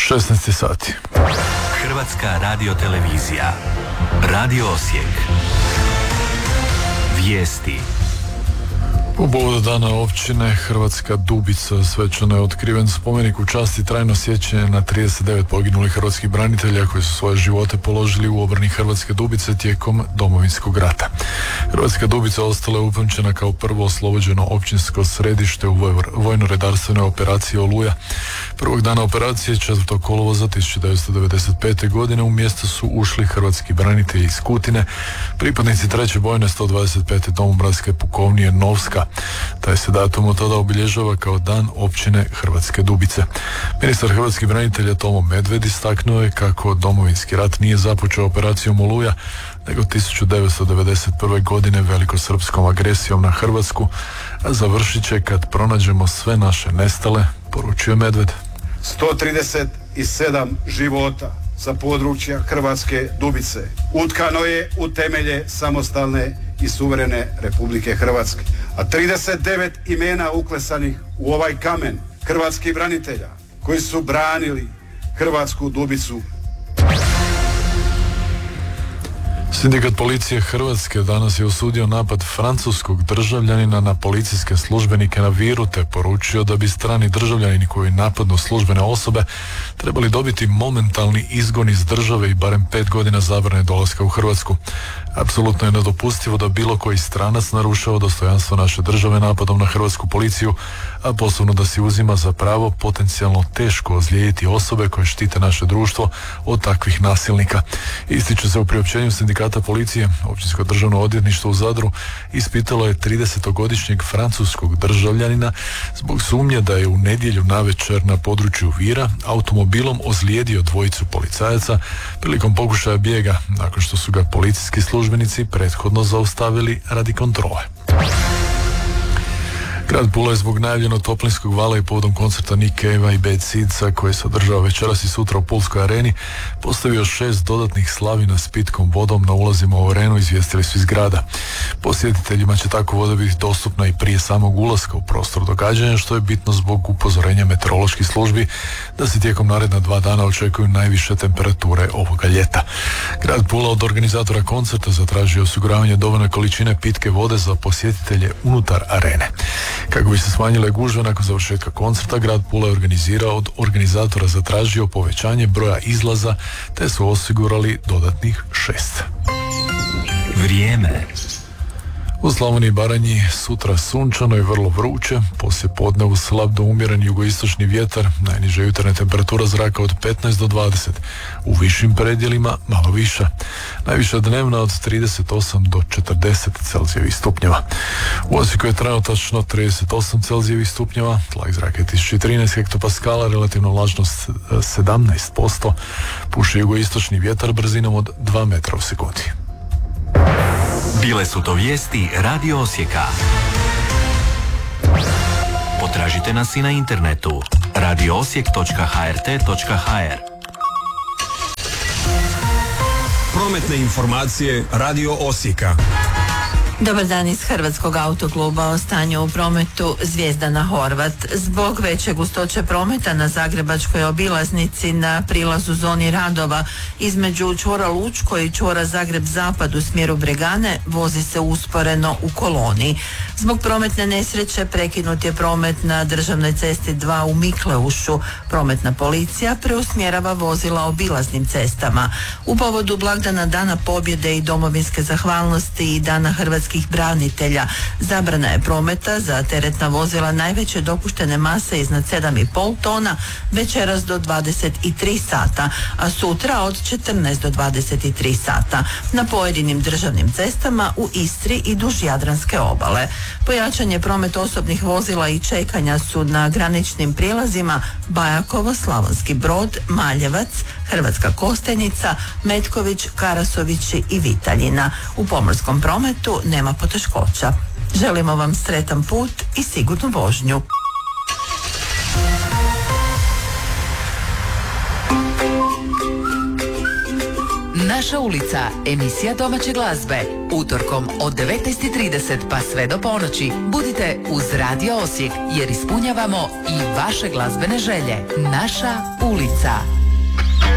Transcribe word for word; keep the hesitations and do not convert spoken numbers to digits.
šesnaest sati. Hrvatska radiotelevizija. Radio Osijek. Vijesti. U povodu dana općine Hrvatska Dubica svečano je otkriven spomenik u čast i trajno sjećanje na trideset devet poginulih hrvatskih branitelja koji su svoje živote položili u obrani Hrvatske Dubice tijekom Domovinskog rata. Hrvatska Dubica ostala je upamćena kao prvo oslobođeno općinsko središte u vojno-redarstvenoj operaciji Oluja. Prvog dana operacije četvrtog kolovoza tisuću devetsto devedeset pete. godine u mjesto su ušli hrvatski branitelji iz Kutine, pripadnici treće bojne sto dvadeset pete domobranske pukovnije Novska. Taj se datum od tada obilježava kao dan općine Hrvatske Dubice. Ministar hrvatskih branitelja Tomo Medved istaknuo je kako Domovinski rat nije započeo operacijom Oluja, nego tisuću devetsto devedeset prve. godine velikosrpskom agresijom na Hrvatsku, a završit će kad pronađemo sve naše nestale, poručio Medved. sto trideset sedam života sa područja Hrvatske Dubice utkano je u temelje samostalne i suverene Republike Hrvatske, a trideset devet imena uklesanih u ovaj kamen hrvatskih branitelja koji su branili Hrvatsku Dubicu. Sindikat policije Hrvatske danas je osudio napad francuskog državljanina na policijske službenike na Viru, te poručio da bi strani državljanini koji napadnu službene osobe trebali dobiti momentalni izgon iz države i barem pet godina zabrane dolaska u Hrvatsku. Apsolutno je nedopustivo da bilo koji stranac narušava dostojanstvo naše države napadom na hrvatsku policiju, a posebno da si uzima za pravo potencijalno teško ozlijediti osobe koje štite naše društvo od takvih nasilnika. Ističe se u priopćenju sindikata policije. Općinsko državno odvjetništvo u Zadru ispitalo je tridesetogodišnjeg francuskog državljanina zbog sumnje da je u nedjelju navečer na području Vira automobilom ozlijedio dvojicu policajaca prilikom pokušaja bijega, nakon što su ga policijski službenici prethodno zaustavili radi kontrole. Grad Pula je zbog najavljenog toplinskog vala i povodom koncerta Nick Cave-a i Bad Seedsa koji se održava večeras i sutra u Pulskoj areni postavio šest dodatnih slavina s pitkom vodom na ulazima u arenu, izvijestili su iz grada. Posjetiteljima će tako voda biti dostupna i prije samog ulaska u prostor događanja, što je bitno zbog upozorenja meteoroloških službi da se tijekom naredna dva dana očekuju najviše temperature ovoga ljeta. Grad Pula od organizatora koncerta zatražio osiguravanje dovoljne količine pitke vode za posjetitelje unutar arene. Kako bi se smanjile gužve nakon završetka koncerta, grad Pula je organizirao od organizatora zatražio povećanje broja izlaza, te su osigurali dodatnih šest. Vrijeme. U Slavoniji i Baranji sutra sunčano i vrlo vruće, poslije podne uz slab do umjeren jugoistočni vjetar, najniža jutarnja temperatura zraka od petnaest do dvadeset, u višim predjelima malo viša. Najviša dnevna od trideset osam do četrdeset Celzijevih stupnjeva. U Osijeku je trenutačno trideset osam Celzijevih stupnjeva, tlak zraka je tisuću trinaest hektopaskala, relativna vlažnost sedamnaest posto, puše jugoistočni vjetar brzinom od dva metra u sekundi. Bile su to vijesti Radio Osijeka. Potražite nas i na internetu radio osijek točka ha er te točka ha er. Prometne informacije Radio Osijeka. Dobar dan iz Hrvatskog autokluba. O stanju u prometu Zvijezdana Horvat. Zbog veće gustoće prometa na zagrebačkoj obilaznici na prilazu zoni radova između čvora Lučko i čvora Zagreb-Zapad u smjeru Bregane vozi se usporeno u koloni. Zbog prometne nesreće prekinut je promet na državnoj cesti dva u Mikleušu. Prometna policija preusmjerava vozila obilaznim cestama. U povodu blagdana Dana pobjede i domovinske zahvalnosti i Dana hrvatskih branitelja zabrana je prometa za teretna vozila najveće dopuštene mase iznad sedam i pol tona večeras do dvadeset tri sata, a sutra od četrnaest do dvadeset tri sata na pojedinim državnim cestama u Istri i duž Jadranske obale. Pojačanje promet osobnih vozila i čekanja su na graničnim prijelazima Bajakovo, Slavonski Brod, Maljevac, Hrvatska Kostajnica, Metković, Karasovići i Vitaljina. U pomorskom prometu nema poteškoća. Želimo vam sretan put i sigurnu vožnju. Naš Naša ulica, emisija domaće glazbe. Utorkom od devetnaest i trideset pa sve do ponoći. Budite uz Radio Osijek jer ispunjavamo i vaše glazbene želje. Naša ulica.